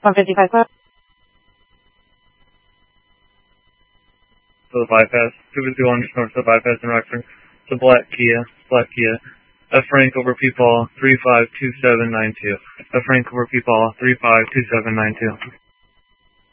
155 Club. To the bypass, 251 just north of the bypass in Rockford. It's a black Kia. F. Frank over Peepaw 352792. F. Frank over Peepaw 352792.